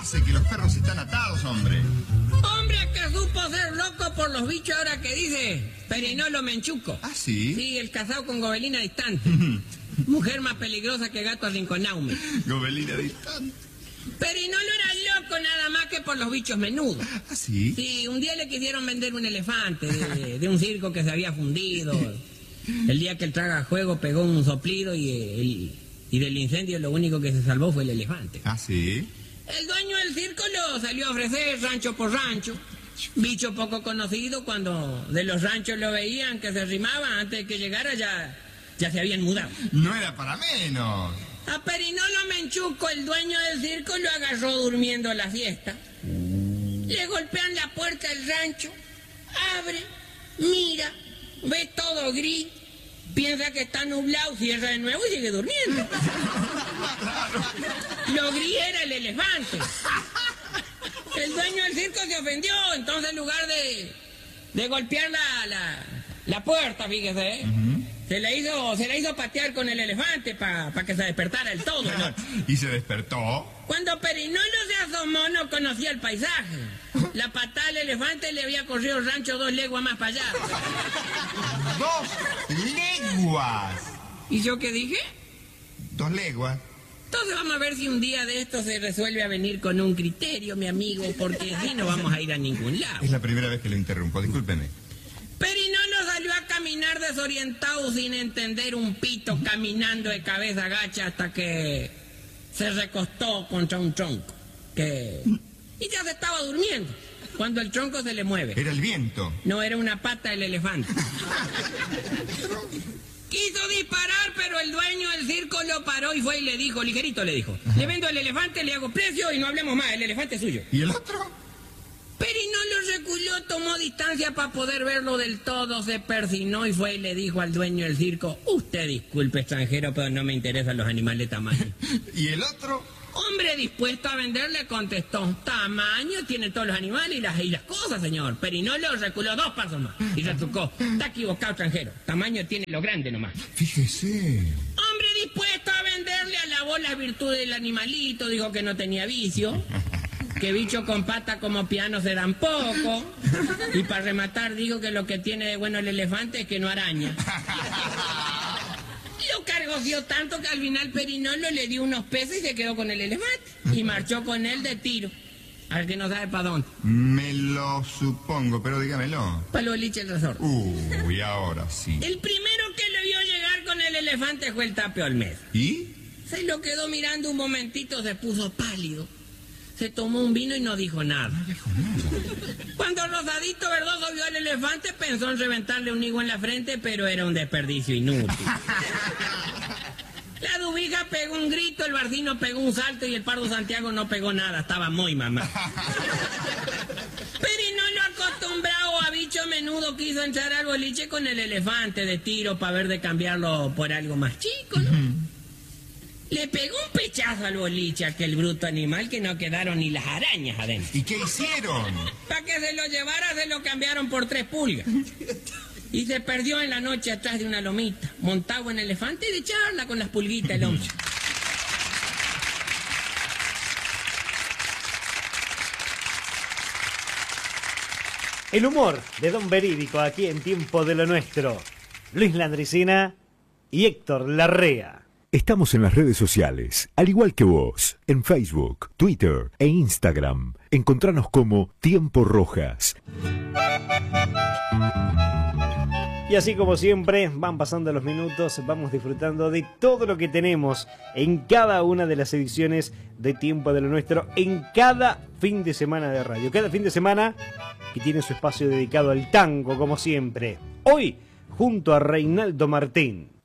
hace que los perros están atados, hombre? Hombre, que supo ser loco por los bichos ahora que dice Perinolo Menchuco. ¿Ah, sí? Sí, el casado con Gobelina Distante. Mujer más peligrosa que gato arrinconaume. Gobelina Distante. Perinolo era loco nada más que por los bichos menudos. ¿Ah, sí? Sí, un día le quisieron vender un elefante de un circo que se había fundido. El día que el tragajuego pegó un soplido y del incendio lo único que se salvó fue el elefante. ¿Ah, sí? El dueño del circo lo salió a ofrecer rancho por rancho. Bicho poco conocido, cuando de los ranchos lo veían que se rimaba, antes de que llegara ya se habían mudado. No era para menos. A Perinolo Menchuco, el dueño del circo, lo agarró durmiendo la fiesta. Le golpean la puerta del rancho, abre, mira, ve todo gris, piensa que está nublado, cierra de nuevo y sigue durmiendo. Lo gris era el elefante. El dueño del circo se ofendió, entonces en lugar de golpear la puerta, fíjese, se la hizo patear con el elefante para que se despertara el todo, ¿no? ¿Y se despertó? Cuando Perinolo se asomó no conocía el paisaje. La patada del elefante le había corrido el rancho 2 leguas más para allá. 2 leguas. ¿Y yo qué dije? 2 leguas. Entonces vamos a ver si un día de esto se resuelve a venir con un criterio, mi amigo, porque así no vamos a ir a ningún lado. Es la primera vez que lo interrumpo, discúlpeme. Perinolo salió a caminar desorientado sin entender un pito, caminando de cabeza gacha hasta que se recostó contra un tronco. Y ya se estaba durmiendo, cuando el tronco se le mueve. Era el viento. No, era una pata del elefante. Quiso disparar, pero el dueño del circo lo paró y fue y le dijo, ligerito le dijo, le vendo el elefante, le hago precio y no hablemos más, el elefante es suyo. ¿Y el otro? Perinolo reculó, tomó distancia para poder verlo del todo, se persinó y fue y le dijo al dueño del circo, usted disculpe extranjero, pero no me interesan los animales de tamaño. ¿Y el otro? Hombre dispuesto a vender le contestó, tamaño tiene todos los animales y las cosas, señor. Perinolo reculó 2 pasos más y retrucó, está equivocado extranjero, tamaño tiene lo grande nomás. Fíjese. Hombre dispuesto a venderle alabó las virtudes del animalito, dijo que no tenía vicio, que bicho con pata como piano serán poco, y para rematar dijo que lo que tiene de bueno el elefante es que no araña. Lo cargoció tanto que al final Perinolo le dio unos pesos y se quedó con el elefante. Y marchó con él de tiro. Al que no sabe para dónde. Me lo supongo, pero dígamelo. Para lo boliche el resort. Uy, ahora sí. El primero que le vio llegar con el elefante fue el Tapio Olmedo. ¿Y? Se lo quedó mirando un momentito, se puso pálido. Se tomó un vino y no dijo nada. No dijo nada. Cuando Rosadito Verdoso vio al elefante, pensó en reventarle un higo en la frente, pero era un desperdicio inútil. La dubija pegó un grito, el Barcino pegó un salto y el Pardo Santiago no pegó nada, estaba muy mamá. Perinolo, acostumbrado a bicho menudo, quiso entrar al boliche con el elefante de tiro para ver de cambiarlo por algo más chico, ¿no? Le pegó un pechazo al boliche, aquel bruto animal, que no quedaron ni las arañas adentro. ¿Y qué hicieron? Para que se lo llevara, se lo cambiaron por 3 pulgas. Y se perdió en la noche atrás de una lomita, montado en elefante y de charla con las pulguitas el hombre. El humor de Don Verídico aquí en Tiempo de lo Nuestro. Luis Landricina y Héctor Larrea. Estamos en las redes sociales, al igual que vos, en Facebook, Twitter e Instagram. Encontranos como Tiempo Rojas. Y así como siempre, van pasando los minutos, vamos disfrutando de todo lo que tenemos en cada una de las ediciones de Tiempo de lo Nuestro, en cada fin de semana de radio. Cada fin de semana que tiene su espacio dedicado al tango, como siempre. Hoy, junto a Reinaldo Martín.